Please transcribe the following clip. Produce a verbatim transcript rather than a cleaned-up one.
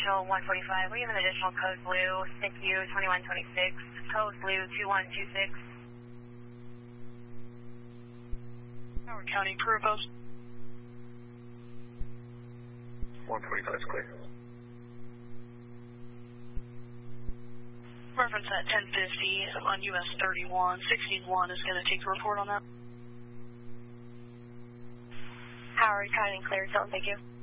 Central one forty-five. We have an additional code blue, S I C U twenty-one twenty-six, code blue two one two six. Howard County, career post. one forty-five is clear. Reference at ten fifty on U S thirty-one. sixteen one is going to take the report on that. Howard County, clear, tell them thank you.